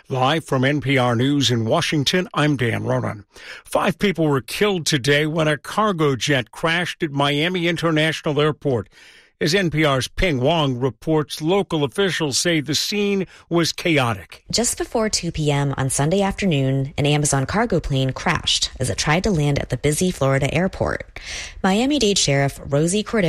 Live from NPR News in Washington, I'm Dan Ronan. 5 people were killed today when a cargo jet crashed at Miami International Airport. As NPR's Ping Wong reports, local officials say the scene was chaotic. Just before 2 p.m. on Sunday afternoon, an Amazon cargo plane crashed as it tried to land at the busy Florida airport. Miami-Dade Sheriff Rosie Cordero